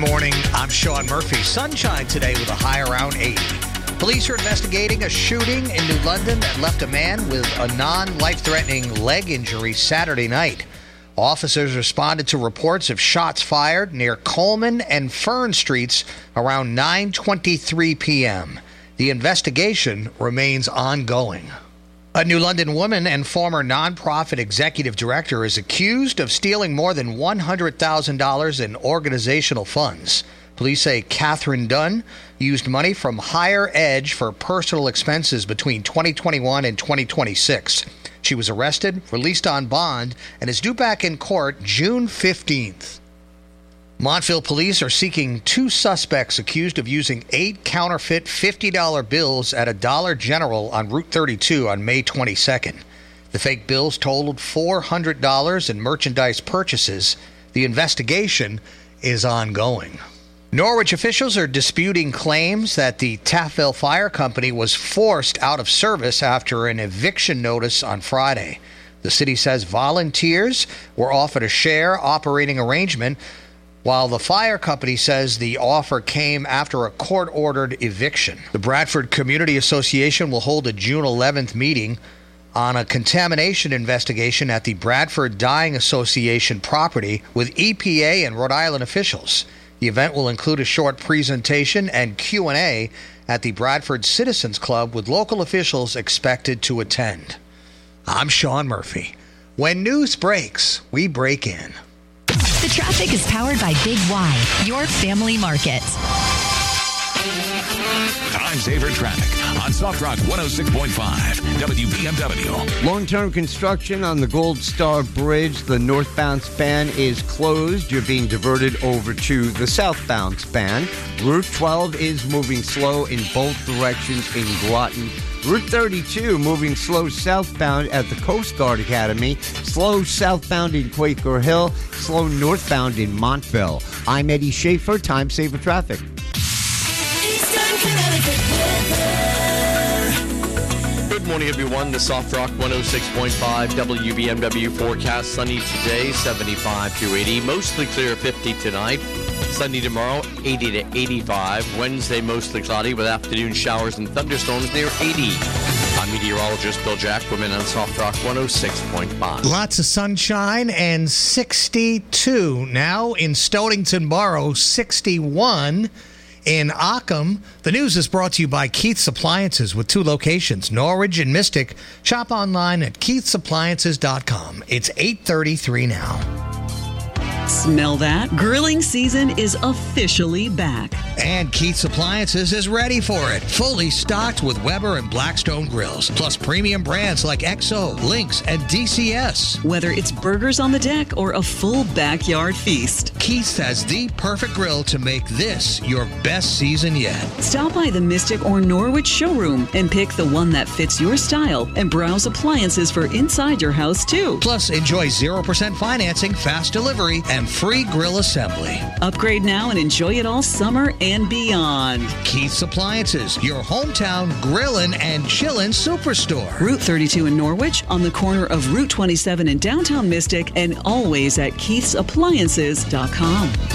Morning, I'm Sean Murphy. Sunshine today with a high around 80. Police are investigating a shooting in New London that left a man with a non-life-threatening leg injury Saturday night. Officers responded to reports of shots fired near Coleman and Fern Streets around 9:23 p.m. The investigation remains ongoing. A New London woman and former nonprofit executive director is accused of stealing more than $100,000 in organizational funds. Police say Catherine Dunn used money from Higher Edge for personal expenses between 2021 and 2026. She was arrested, released on bond, and is due back in court June 15th. Montville police are seeking 2 suspects accused of using 8 counterfeit $50 bills at a Dollar General on Route 32 on May 22nd. The fake bills totaled $400 in merchandise purchases. The investigation is ongoing. Norwich officials are disputing claims that the Taffville Fire Company was forced out of service after an eviction notice on Friday. The city says volunteers were offered a share operating arrangement, while the fire company says the offer came after a court-ordered eviction. The Bradford Community Association will hold a June 11th meeting on a contamination investigation at the Bradford Dyeing Association property with EPA and Rhode Island officials. The event will include a short presentation and Q&A at the Bradford Citizens Club with local officials expected to attend. I'm Sean Murphy. When news breaks, we break in. The traffic is powered by Big Y, your family market. Time saver traffic on Soft Rock 106.5 WBMW. Long-term construction on the Gold Star Bridge. The northbound span is closed. You're being diverted over to the southbound span. Route 12 is moving slow in both directions in Groton. Route 32 moving slow southbound at the Coast Guard Academy, slow southbound in Quaker Hill, slow northbound in Montville. I'm Eddie Schaefer, Time Saver Traffic. Eastern Connecticut weather. Good morning, everyone. The Soft Rock 106.5 WBMW forecast. Sunny today, 75 to 80. Mostly clear, 50 tonight. Sunny tomorrow, 80 to 85. Wednesday, mostly cloudy with afternoon showers and thunderstorms near 80. I'm meteorologist Bill Jackman on Soft Rock 106.5. Lots of sunshine and 62 now in Stonington Borough, 61 in Occam. The news is brought to you by Keith's Appliances with 2 locations, Norwich and Mystic. Shop online at keithsappliances.com. It's 8:33 now. Smell that? Grilling season is officially back. And Keith's Appliances is ready for it. Fully stocked with Weber and Blackstone grills, plus premium brands like XO, Lynx, and DCS. Whether it's burgers on the deck or a full backyard feast, Keith's has the perfect grill to make this your best season yet. Stop by the Mystic or Norwich showroom and pick the one that fits your style and browse appliances for inside your house, too. Plus, enjoy 0% financing, fast delivery, and free grill assembly. Upgrade now and enjoy it all summer and beyond. Keith's Appliances, your hometown grillin' and chillin' superstore. Route 32 in Norwich, on the corner of Route 27 in downtown Mystic, and always at keithsappliances.com.